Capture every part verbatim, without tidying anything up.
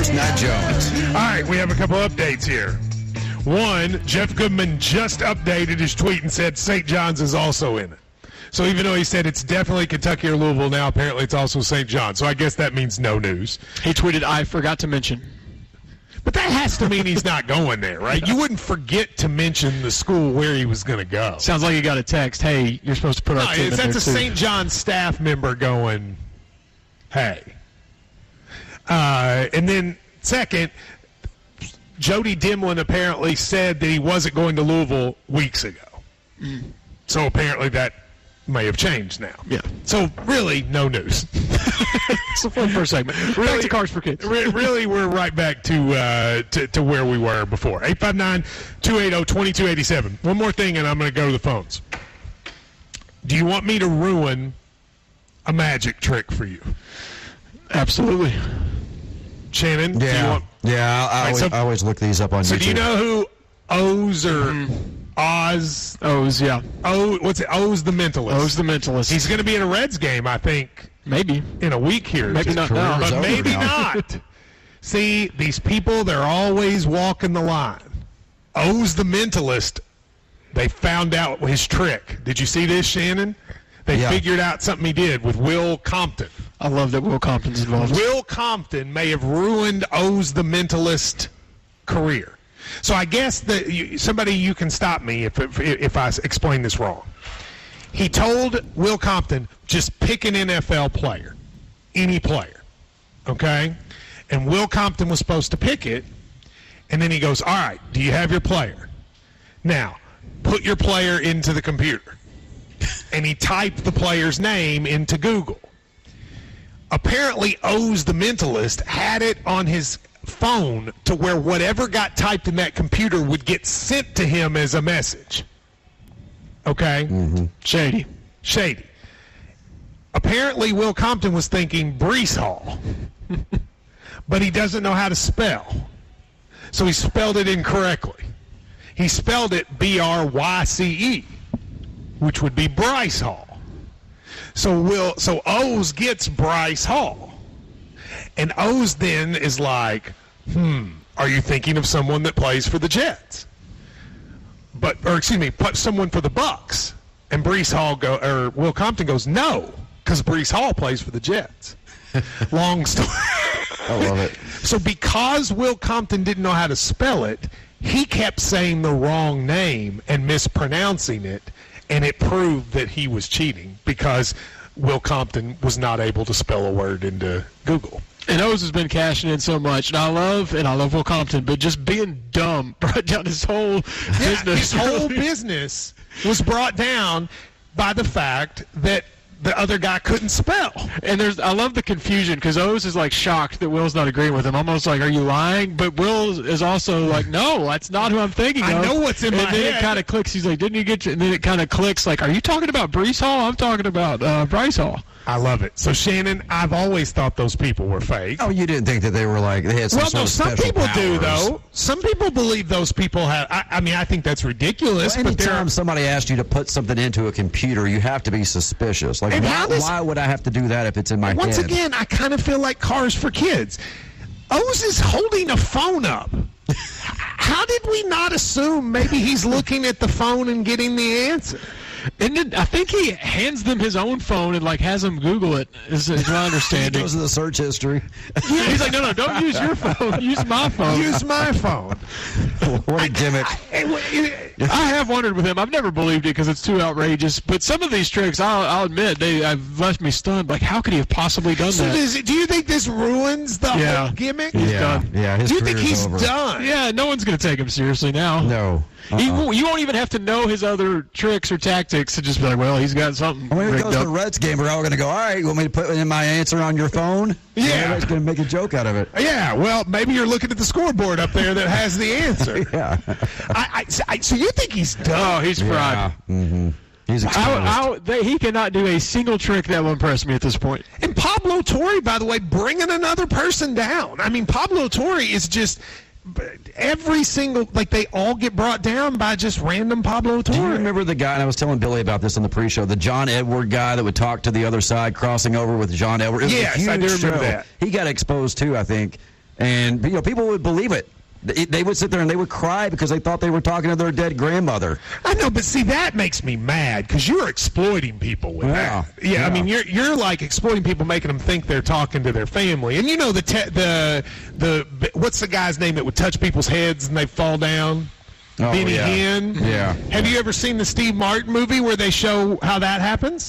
Just not Jones. All right, we have a couple updates here. One, Jeff Goodman just updated his tweet and said Saint John's is also in it. So even though he said it's definitely Kentucky or Louisville, now apparently it's also Saint John's. So I guess that means no news. He tweeted, I forgot to mention. But that has to mean he's not going there, right? You wouldn't forget to mention the school where he was going to go. Sounds like you got a text, hey, you're supposed to put our no, team in that's there a too. Saint John's staff member going, hey. Uh, and then second, Jody Dimlin apparently said that he wasn't going to Louisville weeks ago. Mm. So apparently that may have changed now. Yeah. So really, no news. It's a fun first segment. Really, back to Cars for Kids. Re- really, we're right back to, uh, to to where we were before. eight five nine, two eight zero, two two eight seven. One more thing, and I'm going to go to the phones. Do you want me to ruin a magic trick for you? Absolutely. Shannon? Yeah. Do you want- yeah, I, I, right, always, so, I always look these up on so YouTube. So do you know who O's or mm. Oz? O's, yeah. O, what's it? O's the Mentalist. O's the Mentalist. He's going to be in a Reds game, I think. Maybe. In a week here. Maybe not now. But maybe now. not. See, these people, they're always walking the line. O's the Mentalist. They found out his trick. Did you see this, Shannon? They yeah. figured out something he did with Will Compton. I love that Will Compton's involved. Will Compton may have ruined O's the Mentalist career. So I guess that you, somebody you can stop me if, if if I explain this wrong. He told Will Compton, just pick an N F L player, any player, okay? And Will Compton was supposed to pick it, and then he goes, all right, do you have your player? Now, put your player into the computer. And he typed the player's name into Google. Apparently, O's the Mentalist had it on his phone to where whatever got typed in that computer would get sent to him as a message. Okay? Mm-hmm. Shady. Shady. Apparently, Will Compton was thinking Breece Hall. But he doesn't know how to spell. So he spelled it incorrectly. He spelled it B R Y C E, which would be Bryce Hall. So Will, so O's gets Bryce Hall. And O's then is like, hmm, are you thinking of someone that plays for the Jets? But, or excuse me, put someone for the Bucks. And Breece Hall go, or Will Compton goes, no, because Breece Hall plays for the Jets. Long story. I love it. So because Will Compton didn't know how to spell it, he kept saying the wrong name and mispronouncing it, and it proved that he was cheating because Will Compton was not able to spell a word into Google. And O's has been cashing in so much, and I love and I love Will Compton, but just being dumb brought down his whole Yeah, business. his whole business was brought down by the fact that the other guy couldn't spell. And there's, I love the confusion because O's is like shocked that Will's not agreeing with him, almost like, "Are you lying?" But Will is also like, "No, that's not who I'm thinking I of." know what's in and my then head. it kind of clicks. He's like, "Didn't you get?" You? And then it kind of clicks. Like, "Are you talking about Breece Hall? I'm talking about uh, Bryce Hall." I love it. So Shannon, I've always thought those people were fake. Oh, you didn't think that they were like they had some Well, sort no, of some special people do, powers. though. Some people believe those people have. I, I mean, I think that's ridiculous. Well, but there anytime somebody asks you to put something into a computer, you have to be suspicious. Like, And why, how does- why would I have to do that if it's in my Once head? again, I kind of feel like Cars for Kids. O's is holding a phone up. How did we not assume maybe he's looking at the phone and getting the answer? And then I think he hands them his own phone and like has them Google it. Is, is my He understanding? goes to the search history. Yeah, he's like, "No, no, don't use your phone. Use my phone." Use my phone. What a gimmick. I have wondered with him. I've never believed it because it's too outrageous. But some of these tricks, I'll, I'll admit, they have left me stunned. Like, how could he have possibly done So that? does, do you think this ruins the Yeah. whole gimmick? He's yeah, done. yeah. His Do you think career's he's over. done? Yeah, no one's going to take him seriously now. No. He, Uh-uh. you won't even have to know his other tricks or tactics to just be like, well, he's got something When it rigged goes to up. the Reds game, we're all going to go, all right, you want me to put in my answer on your phone? Yeah. Everybody's going to make a joke out of it. Yeah, well, maybe you're looking at the scoreboard up there that has the answer. Yeah. I, I, I, so you think he's done? Oh, he's fried. Yeah. Mm-hmm. He's I, exposed. I, they, he cannot do a single trick that will impress me at this point. And Pablo Torre, by the way, bringing another person down. I mean, Pablo Torre is just every single, like they all get brought down by just random Pablo Torre. Do you remember the guy, and I was telling Billy about this on the pre-show, the John Edward guy that would talk to the other side, crossing over with John Edward? It was a Yes, I huge do remember show. that. He got exposed too, I think. And, you know, people would believe it. They, they would sit there and they would cry because they thought they were talking to their dead grandmother. I know, but see, that makes me mad because you're exploiting people with Yeah. that. Yeah, Yeah. I mean, you're you're like exploiting people, making them think they're talking to their family. And you know the te- the the what's the guy's name that would touch people's heads and they fall down? Oh, Benny yeah. Hinn. Yeah. Have you ever seen the Steve Martin movie where they show how that happens?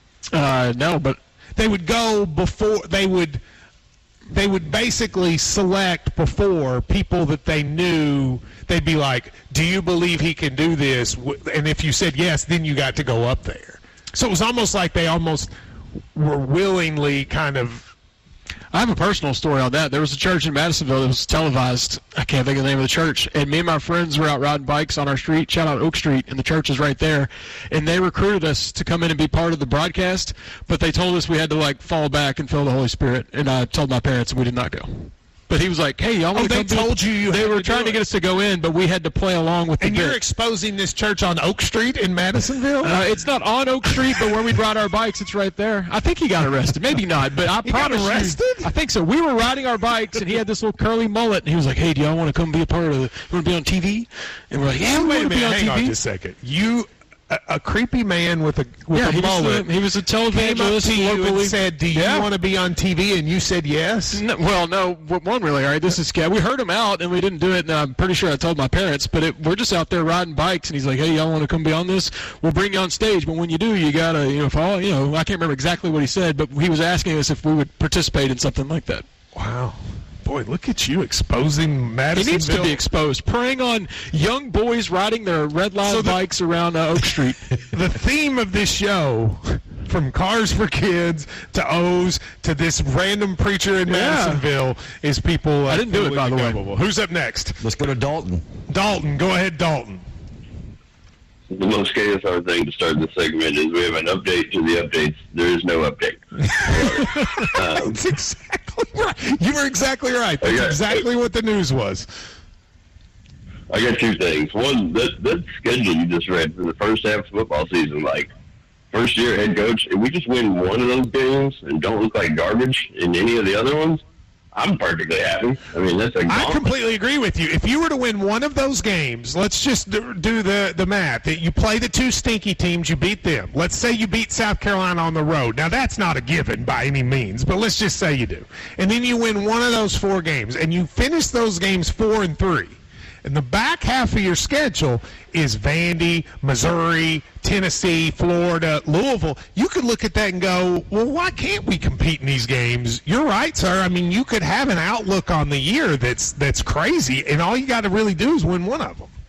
Uh, no, but They would go before they would. They would basically select before people that they knew. They'd be like, "Do you believe he can do this?" And if you said yes, then you got to go up there. So it was almost like they almost were willingly kind of. I have a personal story on that. There was a church in Madisonville that was televised. I can't think of the name of the church. And me and my friends were out riding bikes on our street, shout out Oak Street, and the church is right there. And they recruited us to come in and be part of the broadcast, but they told us we had to, like, fall back and feel the Holy Spirit. And I told my parents and we did not go. But he was like, hey, y'all Oh, want to they come? told you you They had were to trying do to it. get us to go in, but we had to play along with the And you're bit. exposing this church on Oak Street in Madisonville. Uh, it's not on Oak Street, but where we'd ride our bikes, it's right there. I think he got arrested. Maybe not, but I He got promise arrested? you. I think so. We were riding our bikes, and he had this little curly mullet, and he was like, hey, do y'all want to come be a part of the, you want to be on T V? And we're like, yeah, we Wait want a to be minute, on hang T V. on just a second. You, a, a creepy man with a with yeah, a he was, mullet. a, he was a Came up televangelist to you locally. and said, "Do you Yeah. want to be on T V?" And you said yes. No, well, no, w- one really. All right, this is scary. We heard him out, and we didn't do it. And I'm pretty sure I told my parents. But it, we're just out there riding bikes, and he's like, "Hey, y'all want to come be on this? We'll bring you on stage. But when you do, you gotta, you know, follow. You know, I can't remember exactly what he said, but he was asking us if we would participate in something like that. Wow. Boy, look at you exposing He Madisonville. needs to be exposed, preying on young boys riding their red line So the- bikes around uh, Oak Street. The theme of this show, from Cars for Kids to O's to this random preacher in Yeah. Madisonville, is people. Uh, I didn't do it, by the way. way. Who's up next? Let's go to Dalton. Dalton. Go ahead, Dalton. The most K S R thing to start this segment is we have an update to the updates. There is no update. um, That's exactly right. You were exactly right. That's Okay. exactly what the news was. I got two things. One, that, that schedule you just read for the first half of football season, like, first year head coach, if we just win one of those games and don't look like garbage in any of the other ones, I'm perfectly happy. I mean, that's a I gauntlet. completely agree with you. If you were to win one of those games, let's just do do the, the math. That you play the two stinky teams, you beat them. Let's say you beat South Carolina on the road. Now, that's not a given by any means, but let's just say you do. And then you win one of those four games, and you finish those games four and three. And the back half of your schedule is Vandy, Missouri, Tennessee, Florida, Louisville. You could look at that and go, well, why can't we compete in these games? You're right, sir. I mean, you could have an outlook on the year that's that's crazy, and all you got to really do is win one of them.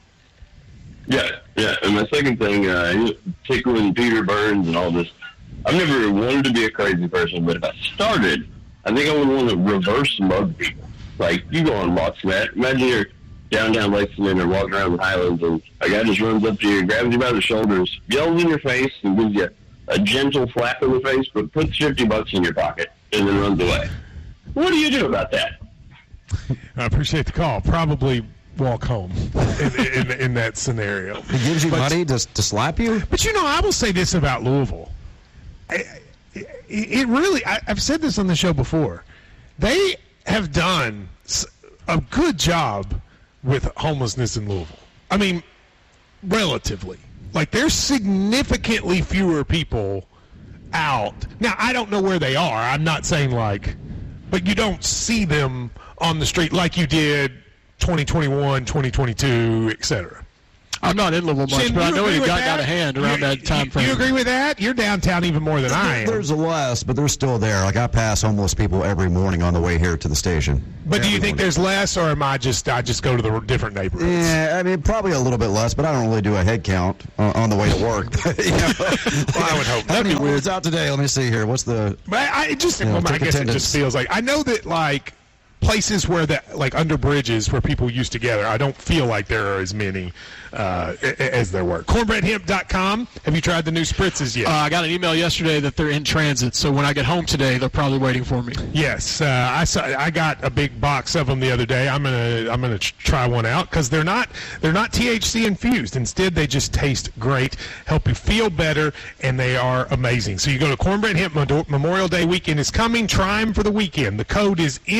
Yeah, yeah. And my second thing, uh, tickling Peter Burns and all this, I've never wanted to be a crazy person, but if I started, I think I would want to reverse mug people. Like, you go on Locksmat. Imagine you're downtown Lexington or walking around the Highlands, and a guy just runs up to you, grabs you by the shoulders, yells in your face, and gives you a gentle slap in the face, but puts fifty bucks in your pocket, and then runs away. What do you do about that? I appreciate the call. Probably walk home in, in, in that scenario. He gives you But- money to, to slap you? But, you know, I will say this about Louisville. I- It, it really, I, I've said this on the show before. They have done s- a good job with homelessness in Louisville. I mean, relatively. Like, there's significantly fewer people out. Now, I don't know where they are. I'm not saying, like, but you don't see them on the street like you did twenty twenty-one, twenty twenty-two, et cetera. I'm not in Louisville much, Shin, but I you know agree it with got that? out of hand around You- that time you- frame. You agree with that? You're downtown even more than I am. There's less, but they're still there. Like, I pass homeless people every morning on the way here to the station. But do you Every think morning. there's less, or am I just I just go to the different neighborhoods? Yeah, I mean, probably a little bit less, but I don't really do a head count on, on the way to work. You know? Well, I would hope How not. many words out today? Let me see here. What's the... But I, I just Yeah, well, I take guess it attendance. just feels like I know that like places where that like under bridges where people used to gather. I don't feel like there are as many uh, a- a- as there were. cornbread hemp dot com. Have you tried the new spritzes yet? Uh, I got an email yesterday that they're in transit, so when I get home today, they're probably waiting for me. Yes, uh, I saw. I got a big box of them the other day. I'm gonna I'm gonna tr- try one out because they're not they're not T H C infused. Instead, they just taste great, help you feel better, and they are amazing. So you go to Cornbread Hemp Memo- Memorial Day weekend is coming. Try them for the weekend. The code is M E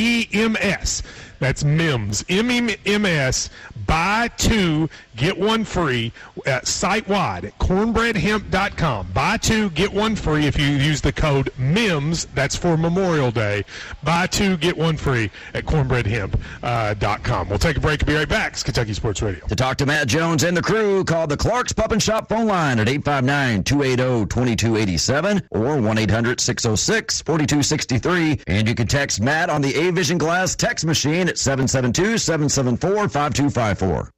E M S. That's M I M S. M E M S. Buy two, get one free uh, site-wide at cornbread hemp dot com. Buy two, get one free if you use the code M I M S. That's for Memorial Day. Buy two, get one free at cornbread hemp dot com. Uh, we'll take a break and be right back. It's Kentucky Sports Radio. To talk to Matt Jones and the crew, call the Clark's Pup and Shop phone line at eight five nine, two eight zero, two two eight seven or one eight hundred, six oh six, four two six three. And you can text Matt on the A-Vision Glass text machine at seven seven two, seven seven four, five two five four.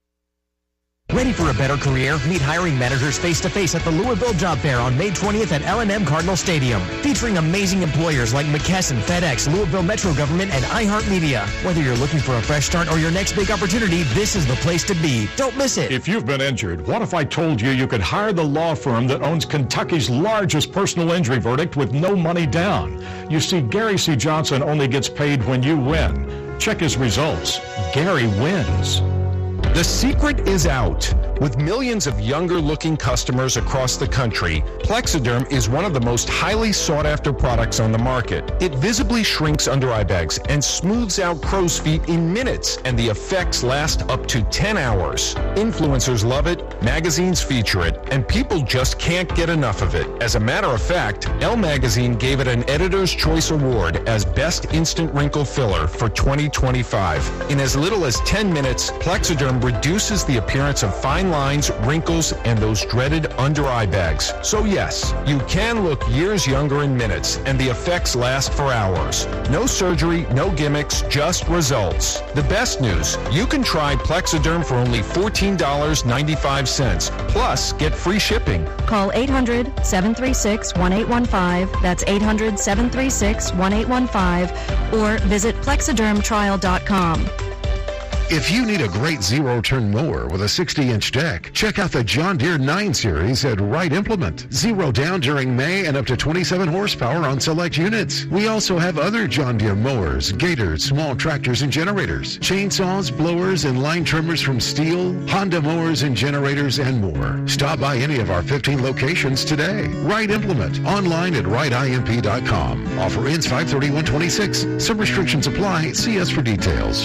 Ready for a better career? Meet hiring managers face-to-face at the Louisville Job Fair on May twentieth at L and M Cardinal Stadium. Featuring amazing employers like McKesson, FedEx, Louisville Metro Government, and iHeartMedia. Whether you're looking for a fresh start or your next big opportunity, this is the place to be. Don't miss it. If you've been injured, what if I told you you could hire the law firm that owns Kentucky's largest personal injury verdict with no money down? You see, Gary C. Johnson only gets paid when you win. Check his results. Gary wins. The secret is out. With millions of younger-looking customers across the country, Plexiderm is one of the most highly sought-after products on the market. It visibly shrinks under eye bags and smooths out crow's feet in minutes, and the effects last up to ten hours. Influencers love it, magazines feature it, and people just can't get enough of it. As a matter of fact, Elle Magazine gave it an Editor's Choice Award as Best Instant Wrinkle Filler for twenty twenty-five. In as little as ten minutes, Plexiderm reduces the appearance of fine lines, wrinkles, and those dreaded under-eye bags. So yes, you can look years younger in minutes, and the effects last for hours. No surgery, no gimmicks, just results. The best news, you can try Plexiderm for only fourteen dollars and ninety-five cents, plus get free shipping. Call eight hundred, seven three six, one eight one five, that's eight hundred, seven three six, one eight one five, or visit plexiderm trial dot com. If you need a great zero-turn mower with a sixty-inch deck, check out the John Deere nine series at Wright Implement. Zero down during May and up to twenty-seven horsepower on select units. We also have other John Deere mowers, gators, small tractors and generators, chainsaws, blowers, and line trimmers from Steel, Honda mowers and generators, and more. Stop by any of our fifteen locations today. Wright Implement, online at wright imp dot com. Offer ends five thirty-one twenty-six. Some restrictions apply. See us for details.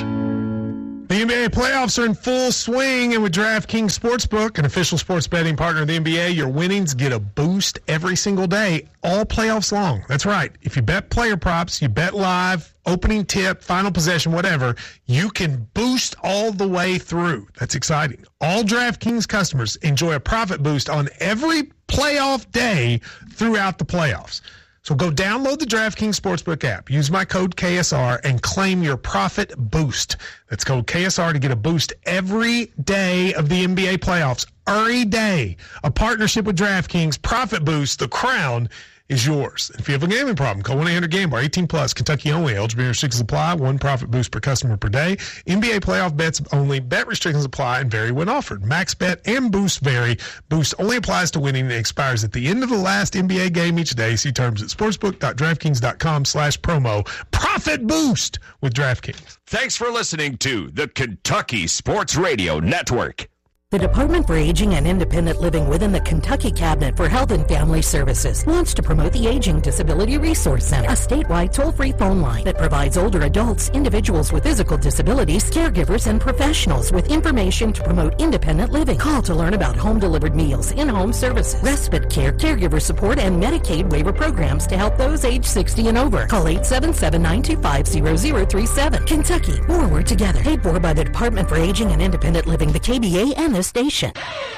The N B A playoffs are in full swing, and with DraftKings Sportsbook, an official sports betting partner of the N B A, your winnings get a boost every single day, all playoffs long. That's right. If you bet player props, you bet live, opening tip, final possession, whatever, you can boost all the way through. That's exciting. All DraftKings customers enjoy a profit boost on every playoff day throughout the playoffs. So go download the DraftKings Sportsbook app. Use my code K S R and claim your profit boost. That's code K S R to get a boost every day of the N B A playoffs. Every day. A partnership with DraftKings. Profit boost. The crown is yours. If you have a gambling problem, call one eight hundred gambler, eighteen plus, Kentucky only. Eligibility restrictions apply. One profit boost per customer per day. N B A playoff bets only. Bet restrictions apply and vary when offered. Max bet and boost vary. Boost only applies to winning and expires at the end of the last N B A game each day. See terms at sportsbook.draftkings.com slash promo. Profit boost with DraftKings. Thanks for listening to the Kentucky Sports Radio Network. The Department for Aging and Independent Living within the Kentucky Cabinet for Health and Family Services wants to promote the Aging Disability Resource Center, a statewide toll-free phone line that provides older adults, individuals with physical disabilities, caregivers, and professionals with information to promote independent living. Call to learn about home-delivered meals, in-home services, respite care, caregiver support, and Medicaid waiver programs to help those age sixty and over. Call eight seven seven, nine two five, zero zero three seven. Kentucky, forward together. Paid for by the Department for Aging and Independent Living, the K B A, and the station.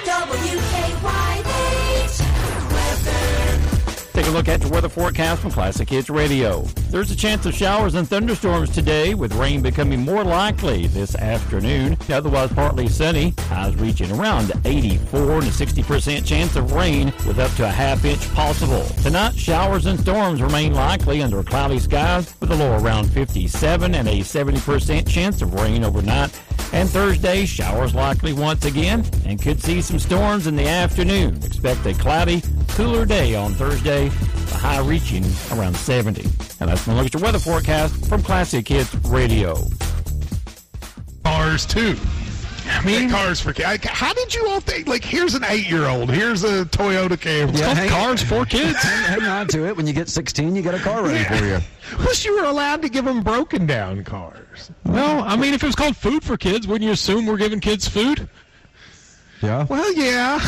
W K Y H Take a look at the weather forecast from Classic Hits Radio. There's a chance of showers and thunderstorms today, with rain becoming more likely this afternoon. Otherwise partly sunny. Highs reaching around eighty-four and a sixty percent chance of rain, with up to a half inch possible. Tonight, showers and storms remain likely under cloudy skies, with a low around fifty-seven and a seventy percent chance of rain overnight. And Thursday, showers likely once again, and could see some storms in the afternoon. Expect a cloudy, cooler day on Thursday, the high reaching around seventy. And that's my look at your weather forecast from Classic Hits Radio. Bars two. I mean, cars for kids. How did you all think? Like, here's an eight-year-old. Here's a Toyota Camry. Yeah, hang, cars for kids. hang, hang on to it. When you get sixteen, you get a car ready Yeah. for you. Wish you were allowed to give them broken down cars. No, I mean, if it was called food for kids, wouldn't you assume we're giving kids food? Yeah. Well, yeah.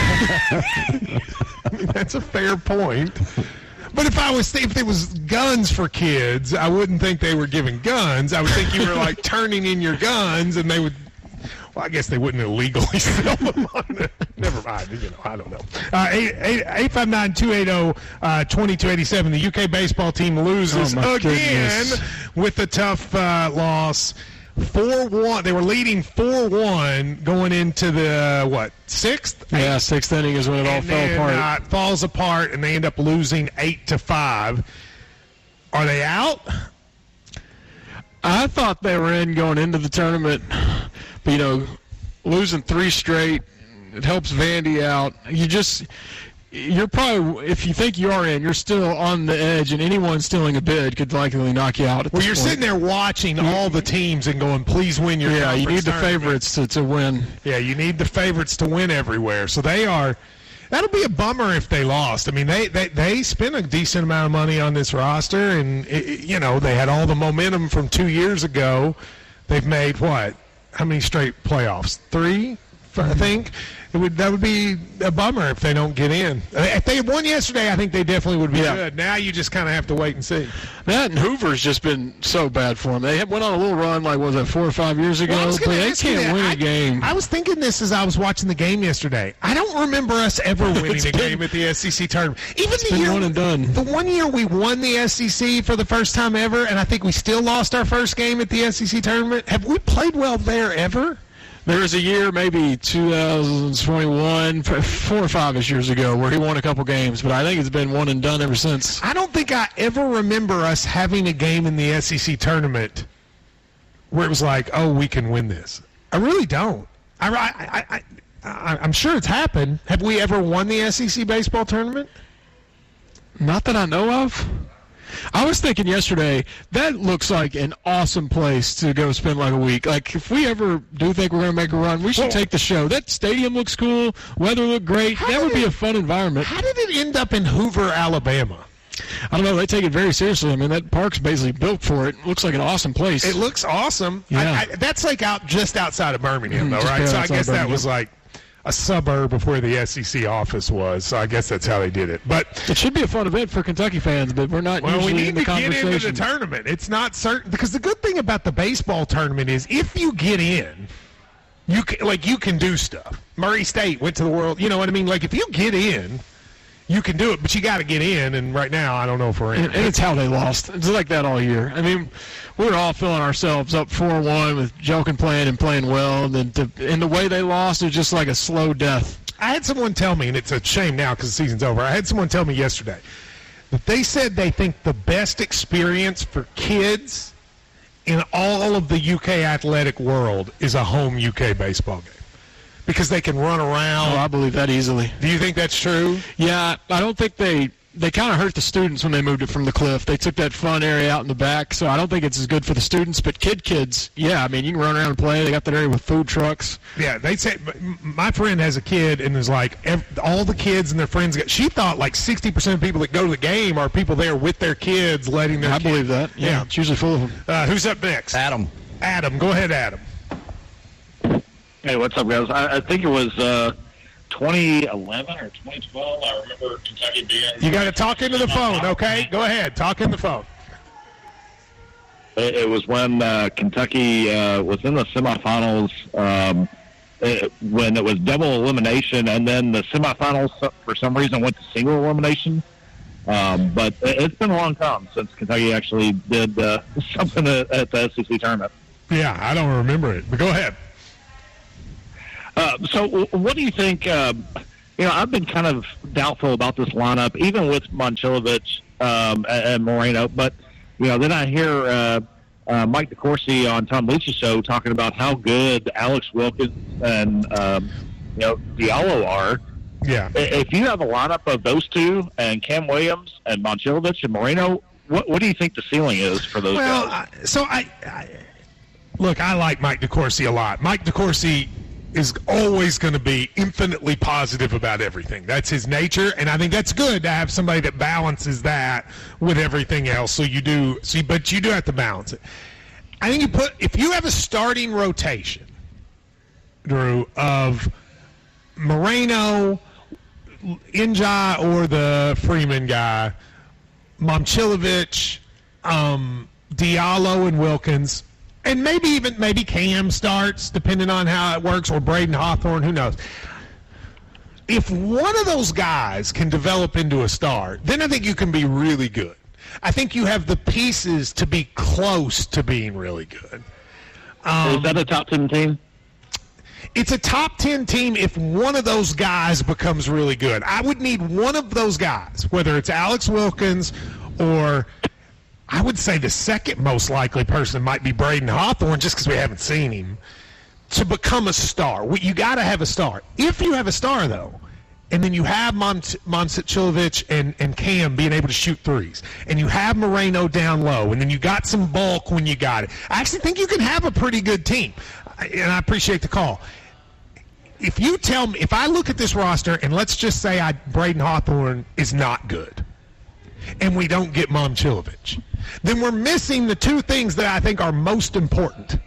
I mean, that's a fair point. But if I was if there was guns for kids, I wouldn't think they were giving guns. I would think you were like turning in your guns, and they would. Well, I guess they wouldn't illegally sell them on the, never mind. You know, I don't know. Uh, eight five nine, two eight zero, two two eight seven. The U K baseball team loses Oh, my again goodness. with a tough uh, loss. four one. They were leading four one going into the, what, sixth? Yeah, sixth inning is when it all And fell then, apart. Uh, it falls apart, and they end up losing eight to five. Are they out? I thought they were in going into the tournament, but, you know, losing three straight, it helps Vandy out. You just, you're probably, if you think you are in, you're still on the edge, and anyone stealing a bid could likely knock you out at Well, this you're point. sitting there watching all the teams and going, please win your Yeah, you conference need the tournament. favorites to, to win. Yeah, you need the favorites to win everywhere. So they are. That'll be a bummer if they lost. I mean, they they, they spent a decent amount of money on this roster, and it, it- you know they had all the momentum from two years ago. They've made what? How many straight playoffs? Three, I think. It would that would be a bummer if they don't get in. If they had won yesterday, I think they definitely would be Yeah. good. Now you just kind of have to wait and see. That and Hoover's just been so bad for them. They had- went on a little run, like, what was that, four or five years ago? Well, I was but gonna they ask you can't that. win a I- game. I was thinking this as I was watching the game yesterday. I don't remember us ever winning It's a been- game at the S E C tournament. Even the been year, one and done. The one year we won the S E C for the first time ever, and I think we still lost our first game at the S E C tournament. Have we played well there ever? There was a year, maybe two thousand twenty-one, f- four or five-ish years ago, where he won a couple games, but I think it's been one and done ever since. I don't think I ever remember us having a game in the S E C tournament where it was like, oh, we can win this. I really don't. I, I, I, I, I'm sure it's happened. Have we ever won the S E C baseball tournament? Not that I know of. I was thinking yesterday, that looks like an awesome place to go spend like a week. Like, if we ever do think we're going to make a run, we should Well- take the show. That stadium looks cool. Weather looked great. How That did would be it- a fun environment. How did it end up in Hoover, Alabama? I don't know. They take it very seriously. I mean, that park's basically built for it. Looks like an awesome place. It looks awesome. Yeah. I, I, that's like out just outside of Birmingham, Mhm, though, just right? barely So I outside guess that Birmingham. was like a suburb of where the S E C office was. So I guess that's how they did it. But It should be a fun event for Kentucky fans, but we're not well, we usually need in the to get into the conversation. tournament. It's not certain because the good thing about the baseball tournament is if you get in, you can, like you can do stuff. Murray State went to the World. You know what I mean? Like if you get in, you can do it, but you got to get in. And right now, I don't know if we're in. And, and it's how they lost. It's like that all year. I mean, we were all filling ourselves up four one with Jokin playing and playing well. And, then to, and the way they lost is just like a slow death. I had someone tell me, and it's a shame now because the season's over. I had someone tell me yesterday that they said they think the best experience for kids in all of the U K athletic world is a home U K baseball game because they can run around. Oh, I believe that easily. Do you think that's true? Yeah, I don't think they they kind of hurt the students when they moved it from the cliff. They took that fun area out in the back, so I don't think it's as good for the students. But kid kids, yeah, I mean, you can run around and play. They got that area with food trucks. Yeah, they say m- my friend has a kid and is like ev- all the kids and their friends. Get, she thought like sixty percent of people that go to the game are people there with their kids, letting their. I kids- believe that. Yeah, Yeah. it's usually full of them. Uh, who's up next? Adam. Adam, go ahead, Adam. Hey, what's up, guys? I, I think it was uh, twenty eleven or twenty twelve. I remember Kentucky being. You got to talk into the phone, okay? Go ahead, talk in the phone. It, it was when uh, Kentucky uh, was in the semifinals. Um, it, when it was double elimination, and then the semifinals for some reason went to single elimination. Um, but it, it's been a long time since Kentucky actually did uh, something at, at the S E C tournament. Yeah, I don't remember it, but go ahead. Uh, so, w- what do you think? Uh, you know, I've been kind of doubtful about this lineup, even with Monchilovich um, and, and Moreno. But you know, then I hear uh, uh, Mike DeCourcy on Tom Leach's show talking about how good Alex Wilkins and um, you know Diallo are. Yeah. I- If you have a lineup of those two and Cam Williams and Monchilovich and Moreno, what what do you think the ceiling is for those Well, guys? I, so I, I look. I like Mike DeCourcy a lot. Mike DeCourcy is always going to be infinitely positive about everything. That's his nature, and I think that's good to have somebody that balances that with everything else. So you do, see, but you do have to balance it. I think you put if you have a starting rotation, Drew, of Moreno, Njai, or the Freeman guy, Momcilovic, um, Diallo, and Wilkins. And maybe even maybe Cam starts, depending on how it works, or Braden Hawthorne, who knows. If one of those guys can develop into a star, then I think you can be really good. I think you have the pieces to be close to being really good. Um, Is that a top ten team? It's a top ten team if one of those guys becomes really good. I would need one of those guys, whether it's Alex Wilkins or I would say the second most likely person might be Braden Hawthorne, just because we haven't seen him, to become a star. You got to have a star. If you have a star, though, and then you have Momcilovic and, and Cam being able to shoot threes, and you have Moreno down low, and then you got some bulk when you got it, I actually think you can have a pretty good team, and I appreciate the call. If you tell me, if I look at this roster, and let's just say I, Braden Hawthorne is not good, and we don't get Momcilovic, then we're missing the two things that I think are most important.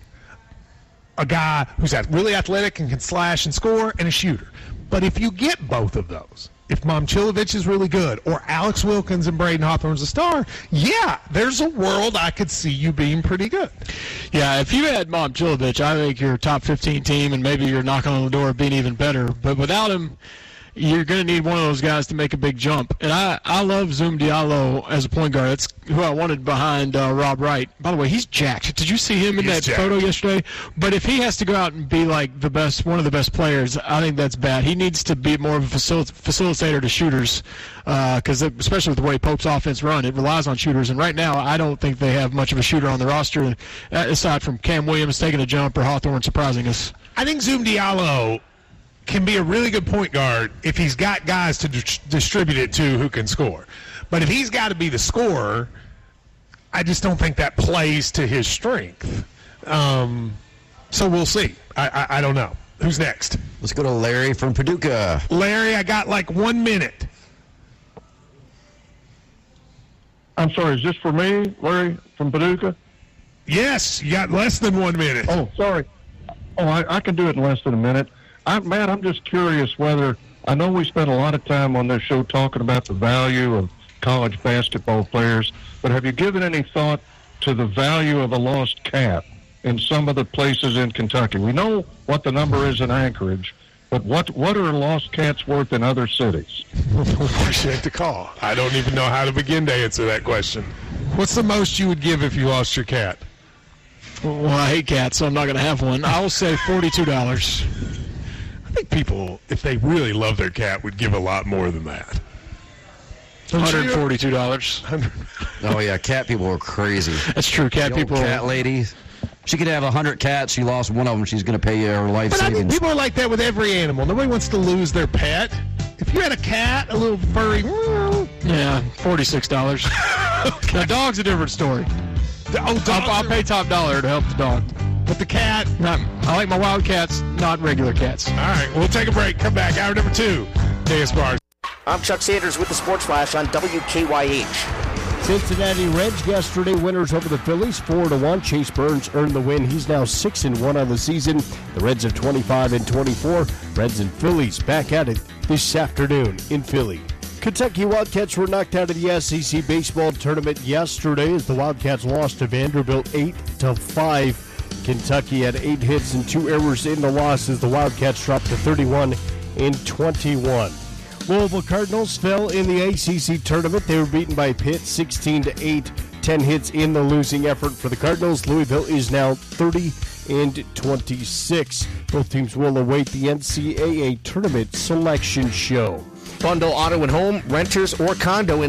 A guy who's really athletic and can slash and score, and a shooter. But if you get both of those, if Momcilovic is really good, or Alex Wilkins and Braden Hawthorne's a star, yeah, there's a world I could see you being pretty good. Yeah, if you had Momcilovic, I think you're a top fifteen team, and maybe you're knocking on the door of being even better. But without him, you're going to need one of those guys to make a big jump. And I, I love Zoom Diallo as a point guard. That's who I wanted behind uh, Rob Wright. By the way, he's jacked. Did you see him in he's that jacked. photo yesterday? But if he has to go out and be like the best, one of the best players, I think that's bad. He needs to be more of a facil- facilitator to shooters, because uh, especially with the way Pope's offense run, it relies on shooters. And right now, I don't think they have much of a shooter on the roster, aside from Cam Williams taking a jump or Hawthorne surprising us. I think Zoom Diallo can be a really good point guard if he's got guys to di- distribute it to who can score. But if he's got to be the scorer, I just don't think that plays to his strength. Um, so we'll see. I, I, I don't know. Who's next? Let's go to Larry from Paducah. Larry, I got like one minute. I'm sorry, is this for me, Larry from Paducah? Yes, you got less than one minute. Oh, sorry. Oh, I, I can do it in less than a minute. I, Matt, I'm just curious whether, I know we spent a lot of time on this show talking about the value of college basketball players, but have you given any thought to the value of a lost cat in some of the places in Kentucky? We know what the number is in Anchorage, but what, what are lost cats worth in other cities? Appreciate the call. I don't even know how to begin to answer that question. What's the most you would give if you lost your cat? Well, I hate cats, so I'm not going to have one. I will say forty-two dollars. I think people, if they really love their cat, would give a lot more than that. one hundred forty-two dollars. Oh, yeah, cat people are crazy. That's true, cat the old people. Cat lady. She could have one hundred cats. She lost one of them. She's going to pay you her life But I savings. mean, people are like that with every animal. Nobody wants to lose their pet. If you had a cat, a little furry... Yeah, forty-six dollars. Okay. Now, dog's a different story. Oh, dogs I'll, I'll are- pay top dollar to help the dog. But the cat... Not, I like my wild cats, not regular cats. All right, we'll take a break. Come back. Hour number two. K S Bars. I'm Chuck Sanders with the Sports Flash on W K Y H. Cincinnati Reds yesterday winners over the Phillies four to one. Chase Burns earned the win. He's now six and one on the season. The Reds have twenty-five and twenty-four. Reds and Phillies back at it this afternoon in Philly. Kentucky Wildcats were knocked out of the S E C baseball tournament yesterday as the Wildcats lost to Vanderbilt eight to five. Kentucky had eight hits and two errors in the loss as the Wildcats dropped to thirty-one and twenty-one. Louisville Cardinals fell in the A C C tournament. They were beaten by Pitt sixteen to eight. ten hits in the losing effort for the Cardinals. Louisville is now thirty and twenty-six. Both teams will await the N C double A tournament selection show. Bundle auto and home, renters, or condo in